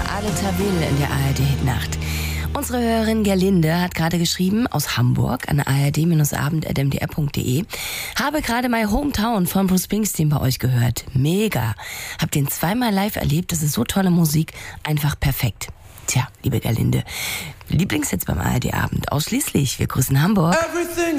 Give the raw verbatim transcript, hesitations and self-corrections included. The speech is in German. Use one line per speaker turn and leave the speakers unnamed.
Ale Tawil in der A R D-Nacht. Unsere Hörerin Gerlinde hat gerade geschrieben aus Hamburg an a r d abend at m d r punkt d e. Habe gerade My Hometown von Bruce Springsteen bei euch gehört. Mega. Hab den zweimal live erlebt. Das ist so tolle Musik. Einfach perfekt. Tja, liebe Gerlinde, Lieblingshits beim A R D-Abend. Ausschließlich. Wir grüßen Hamburg. Everything